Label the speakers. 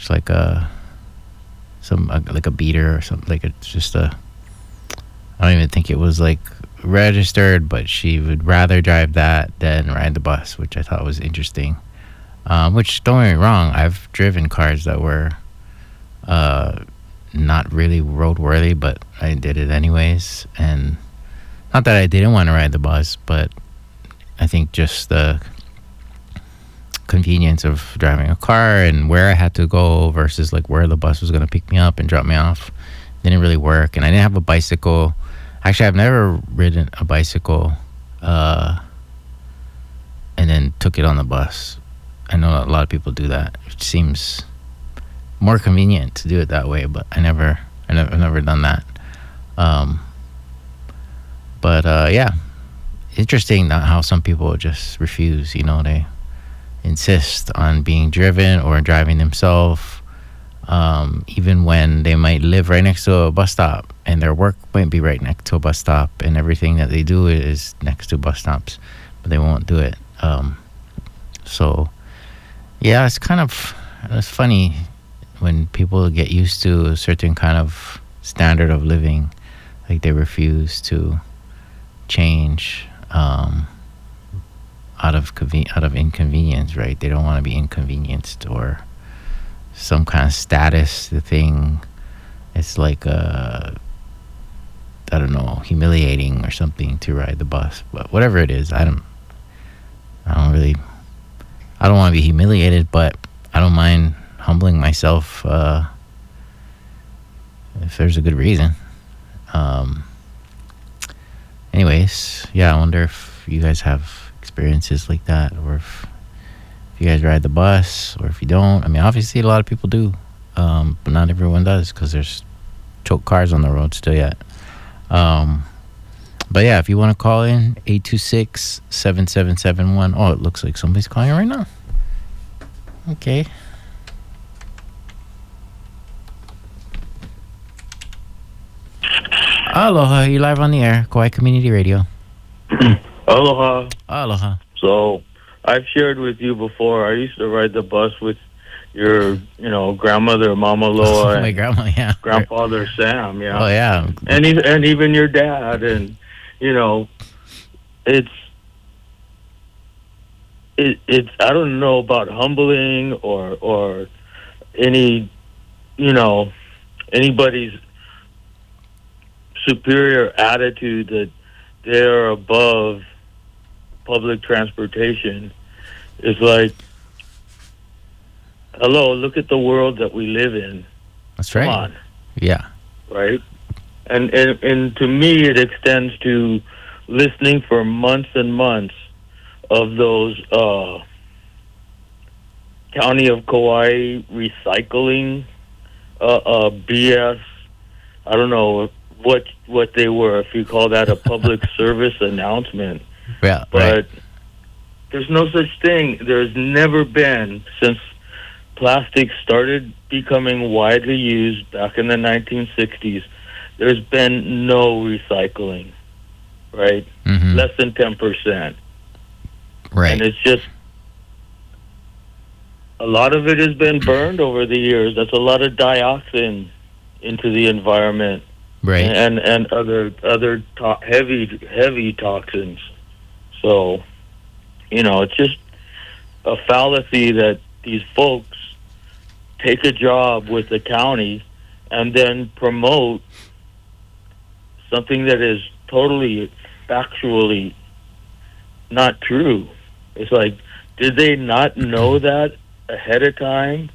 Speaker 1: drives like a like a beater or something. Like it's just a. I don't even think it was like registered, but she would rather drive that than ride the bus, which I thought was interesting. Which, don't get me wrong, I've driven cars that were not really roadworthy, but I did it anyways. And not that I didn't want to ride the bus, but I think just the convenience of driving a car and where I had to go versus like where the bus was going to pick me up and drop me off didn't really work. And I didn't have a bicycle. Actually, I've never ridden a bicycle and then took it on the bus. I know a lot of people do that. It seems more convenient to do it that way, but I've never done that. Yeah, interesting how some people just refuse. They insist on being driven or driving themselves, even when they might live right next to a bus stop and their work might be right next to a bus stop and everything that they do is next to bus stops, but they won't do it. Yeah, it's funny when people get used to a certain kind of standard of living, like they refuse to change out of inconvenience, right? They don't want to be inconvenienced or some kind of status thing. It's like I don't know, humiliating or something to ride the bus. But whatever it is, I don't want to be humiliated, but I don't mind humbling myself if there's a good reason. Anyways, yeah, I wonder if you guys have experiences like that, or if you guys ride the bus, or if you don't. I mean, obviously, a lot of people do, but not everyone does because there's choke cars on the road still yet. But yeah, if you want to call in, 826-7771. Oh, it looks like somebody's calling right now. Okay. Aloha, you live on the air, Kauai Community Radio.
Speaker 2: Aloha.
Speaker 1: Aloha.
Speaker 2: So, I've shared with you before, I used to ride the bus with your, grandmother, Mama Loa,
Speaker 1: my grandma, yeah.
Speaker 2: Grandfather Sam, yeah.
Speaker 1: Oh, yeah.
Speaker 2: And even your dad, and, it's I don't know about humbling or any, anybody's superior attitude that they're above public transportation. It's like, hello, look at the world that we live in.
Speaker 1: That's right.
Speaker 2: Come on.
Speaker 1: Yeah.
Speaker 2: Right? And to me, it extends to listening for months and months of those County of Kauai recycling BS. I don't know what they were, if you call that a public service announcement.
Speaker 1: Yeah,
Speaker 2: but
Speaker 1: right.
Speaker 2: There's no such thing. There's never been, since plastic started becoming widely used back in the 1960s, there's been no recycling, right?
Speaker 1: Mm-hmm.
Speaker 2: Less than 10%.
Speaker 1: Right.
Speaker 2: And it's just, a lot of it has been burned over the years. That's a lot of dioxin into the environment.
Speaker 1: Right.
Speaker 2: And other heavy toxins. So, it's just a fallacy that these folks take a job with the county and then promote something that is totally factually not true. It's like, did they not know that ahead of time